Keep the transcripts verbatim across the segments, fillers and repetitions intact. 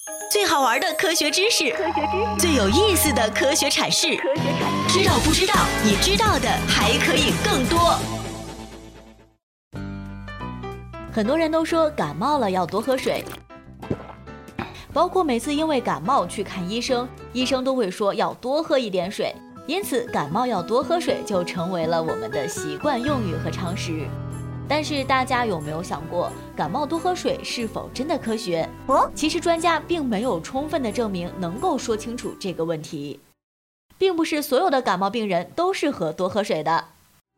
最好玩的科学知识，最有意思的科学阐释，知道不知道？你知道的还可以更多。很多人都说感冒了要多喝水，包括每次因为感冒去看医生，医生都会说要多喝一点水，因此感冒要多喝水就成为了我们的习惯用语和常识。但是大家有没有想过，感冒多喝水是否真的科学？其实专家并没有充分的证明能够说清楚这个问题，并不是所有的感冒病人都适合多喝水的。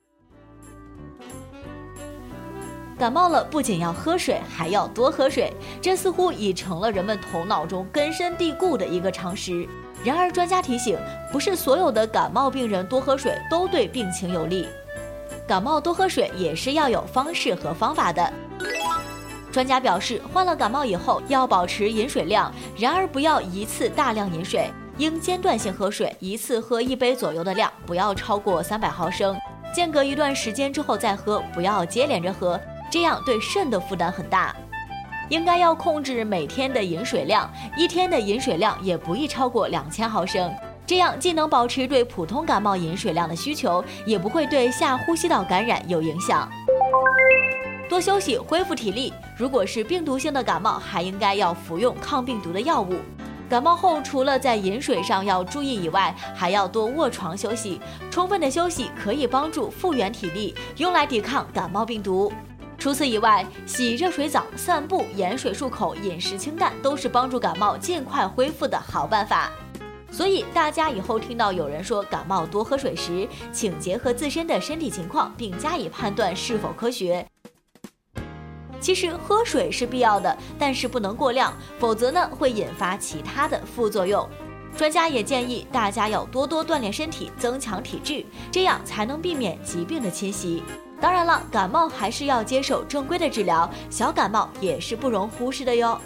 感冒了不仅要喝水，还要多喝水，这似乎已成了人们头脑中根深蒂固的一个常识。然而专家提醒，不是所有的感冒病人多喝水都对病情有利。感冒多喝水也是要有方式和方法的。专家表示，患了感冒以后要保持饮水量，然而不要一次大量饮水，应间断性喝水，一次喝一杯左右的量，不要超过三百毫升，间隔一段时间之后再喝，不要接连着喝，这样对肾的负担很大。应该要控制每天的饮水量，一天的饮水量也不宜超过两千毫升。这样既能保持对普通感冒饮水量的需求，也不会对下呼吸道感染有影响。多休息，恢复体力。如果是病毒性的感冒，还应该要服用抗病毒的药物。感冒后除了在饮水上要注意以外，还要多卧床休息。充分的休息可以帮助复原体力，用来抵抗感冒病毒。除此以外，洗热水澡、散步、盐水漱口、饮食清淡，都是帮助感冒尽快恢复的好办法。所以大家以后听到有人说感冒多喝水时，请结合自身的身体情况，并加以判断是否科学。其实喝水是必要的，但是不能过量，否则呢会引发其他的副作用。专家也建议大家要多多锻炼身体，增强体质，这样才能避免疾病的侵袭。当然了，感冒还是要接受正规的治疗，小感冒也是不容忽视的哟。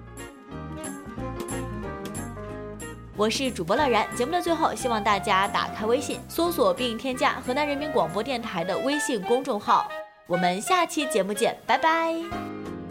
我是主播乐然，节目的最后，希望大家打开微信，搜索并添加河南人民广播电台的微信公众号。我们下期节目见，拜拜。